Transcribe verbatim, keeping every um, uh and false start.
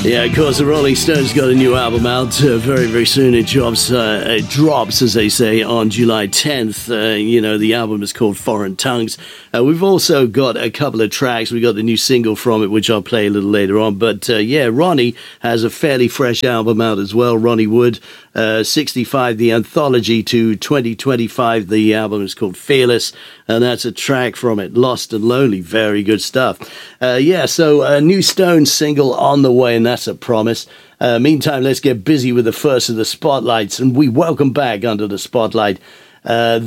Yeah, of course, the Rolling Stones got a new album out uh, very, very soon. It drops, uh, it drops, as they say, on July tenth. Uh, you know, the album is called Foreign Tongues. Uh, we've also got a couple of tracks. We got the new single from it, which I'll play a little later on. But, uh, yeah, Ronnie has a fairly fresh album out as well. Ronnie Wood, uh, sixty-five, the anthology to twenty twenty-five. The album is called Fearless, and that's a track from it, Lost and Lonely. Very good stuff. Uh, yeah, so a new Stones single on the way, and that's a promise. Uh, meantime, let's get busy with the first of the spotlights, and we welcome back under the spotlight uh,